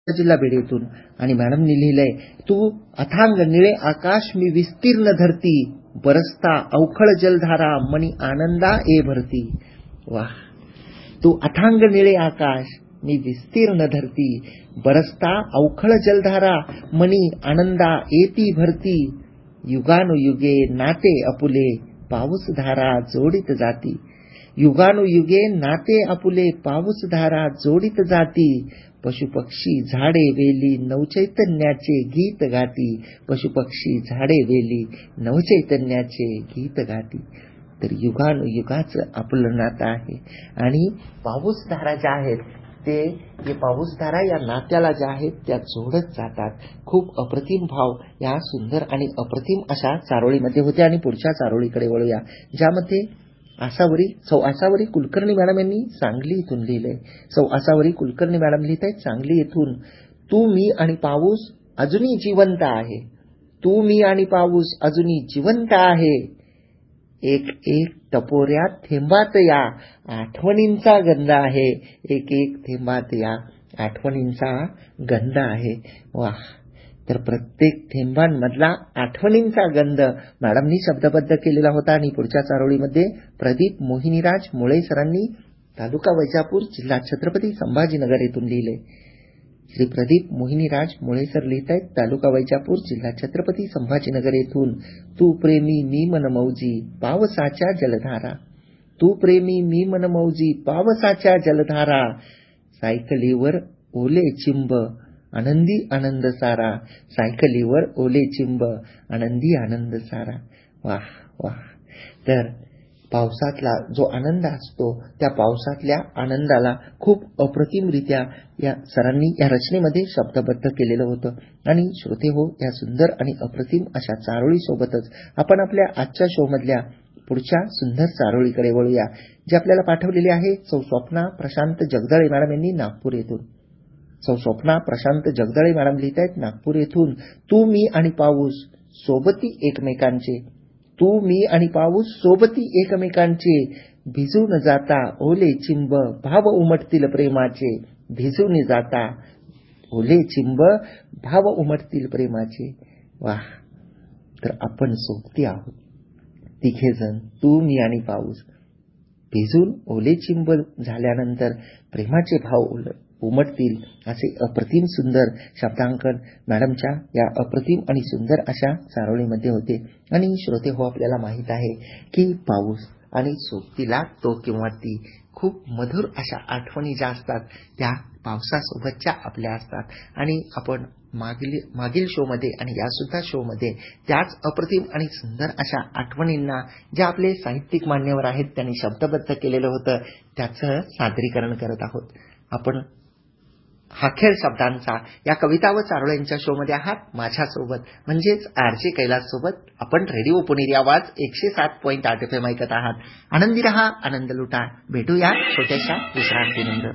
जिल्हा बीड येथून आणि मॅडमनी लिहिलंय, तू अथांग निळे आकाश मी विस्तीर्ण धरती, बरसता अवखळ जलधारा मनी आनंदा ए भरती. वाह. तू अथांग निळे आकाश मी विस्तीर्ण धरती, बरसता अवखळ जलधारा मनी आनंदा येती भरती. युगानुयुगे नाते आपुले पाऊस धारा जोडीत जाती. युगानुयुगे नाते आपुले पाऊस धारा जोडीत जाती. पशुपक्षी झाडे वेली नवचैतन्याचे गीत गाती. पशुपक्षी झाडे वेली नवचैतन्याचे गीत गाती. तर युगानुयुगाचं आपलं नातं आहे आणि पाऊसधारा ज्या आहेत ते पाऊसधारा या नात्याला ज्या आहेत त्या जोडत जातात. खूप अप्रतिम भाव या सुंदर आणि अप्रतिम अशा चारोळीमध्ये होते. आणि पुढच्या चारोळीकडे वळूया, ज्यामध्ये सौ आसावरी कुलकर्णी मॅडम यांनी सांगली इथून लिहिलंय. सौ आसावरी कुलकर्णी मॅडम लिहित आहेत सांगली येथून, तू मी आणि पाऊस अजूनही जिवंत आहे. तू मी आणि पाऊस अजूनही जिवंत आहे. एक एक टपोऱ्यात थेंबात या आठवणींचा गंध आहे. एक एक थेंबात या आठवणींचा गंध आहे. वाह. तर प्रत्येक थेंबांमधला आठवणींचा गंध मॅडमनी शब्दबद्ध केलेला होता. आणि पुढच्या चारोळीमध्ये प्रदीप मोहिनीराज मुळे सरांनी तालुका वैजापूर जिल्हा छत्रपती संभाजीनगर येथून लिहिले. श्री प्रदीप मोहिनीराज मुळे सर लिहित आहेत तालुका वैजापूर जिल्हा छत्रपती संभाजीनगर येथून, तू प्रेमी मी मनमौजी पावसाच्या जलधारा. तू प्रेमी मी मनमौजी पावसाच्या जलधारा. सायकलीवर ओले चिंब आनंदी आनंद सारा. सायकलीवर ओले चिंब आनंदी आनंद सारा. वाह वाह. तर पावसातला जो आनंद असतो त्या पावसातल्या आनंदाला खूप अप्रतिमरित्या या सरांनी या रचनेमध्ये शब्दबद्ध केलेलं होतं. आणि श्रोते हो, या सुंदर आणि अप्रतिम अशा चारोळी सोबतच आपण आपल्या आजच्या शो मधल्या पुढच्या सुंदर चारोळीकडे वळूया, जी आपल्याला पाठवलेली आहे सौ स्वप्ना प्रशांत जगदाळे मॅडम यांनी नागपूर येथून. सौ स्वप्ना प्रशांत जगदाळे मॅडम लिहित आहेत नागपूर येथून, तू मी आणि पाऊस सोबती एकमेकांचे. तू मी आणि पाऊस सोबती एकमेकांचे, भिजून जाता ओले चिंब भाव उमटतील प्रेमाचे. भिजून जाता ओले चिंब भाव उमटतील प्रेमाचे. वाह. तर आपण सोबती आहोत तिघे जण, तू मी आणि पाऊस. भिजून ओले चिंब झाल्यानंतर प्रेमाचे भाव उमटतील असे अप्रतिम सुंदर शब्दांकन मॅडमच्या या अप्रतिम आणि सुंदर अशा चारोळीमध्ये होते. आणि श्रोते हो, आपल्याला माहित आहे की पाऊस आणि सोबतीला तो किंवा ती खूप मधुर अशा आठवणी ज्या असतात त्या पावसासोबतच्या आपल्या असतात. आणि आपण मागील शो मध्ये आणि या सुद्धा शो मध्ये त्याच अप्रतिम आणि सुंदर अशा आठवणींना जे आपले साहित्यिक मान्यवर आहेत त्यांनी शब्दबद्ध केलेलं होतं त्याचं सादरीकरण करत आहोत. आपण हा खेळ शब्दांचा या कविता व चारोळ्यांच्या शो मध्ये आहात माझ्यासोबत म्हणजेच आरजे कैलास सोबत. आपण रेडिओ पुणेरी आवाज 107.8 FM ऐकत आहात. आनंदी रहा, आनंद लुटा. भेटूया छोट्याशा विश्रांतीनंतर.